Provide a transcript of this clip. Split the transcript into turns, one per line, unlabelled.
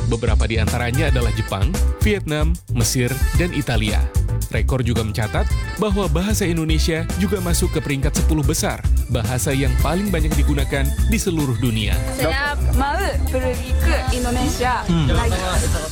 Beberapa di antaranya adalah Jepang, Vietnam, Mesir, dan Italia. Rekor juga mencatat bahwa bahasa Indonesia juga masuk ke peringkat 10 besar bahasa yang paling banyak digunakan di seluruh dunia.
Saya mau pergi ke Indonesia lagi.